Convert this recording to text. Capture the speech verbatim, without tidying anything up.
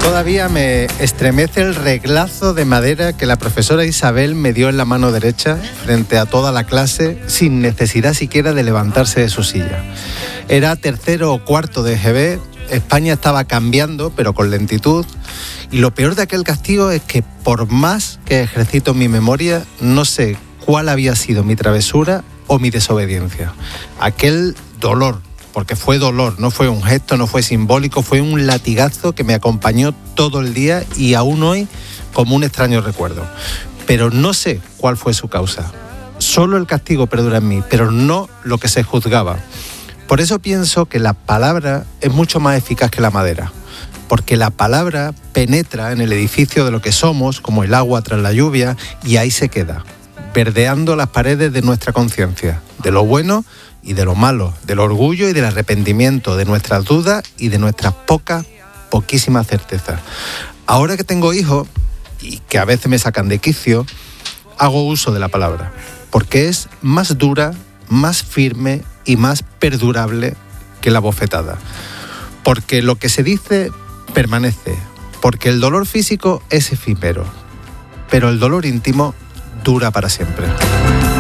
Todavía me estremece el reglazo de madera que la profesora Isabel me dio en la mano derecha frente a toda la clase sin necesidad siquiera de levantarse de su silla. Era tercero o cuarto de E G B, España estaba cambiando, pero con lentitud, y lo peor de aquel castigo es que por más que ejercito mi memoria, no sé cuál había sido mi travesura o mi desobediencia. Aquel dolor, porque fue dolor, no fue un gesto, no fue simbólico, fue un latigazo que me acompañó todo el día y aún hoy como un extraño recuerdo. Pero no sé cuál fue su causa. Solo el castigo perdura en mí, pero no lo que se juzgaba. Por eso pienso que la palabra es mucho más eficaz que la madera, porque la palabra penetra en el edificio de lo que somos, como el agua tras la lluvia, y ahí se queda, verdeando las paredes de nuestra conciencia, de lo bueno y de lo malo, del orgullo y del arrepentimiento, de nuestras dudas y de nuestras pocas, poquísimas certezas. Ahora que tengo hijos, y que a veces me sacan de quicio, hago uso de la palabra, porque es más dura, más firme y más perdurable que la bofetada. Porque lo que se dice permanece, porque el dolor físico es efímero, pero el dolor íntimo dura para siempre.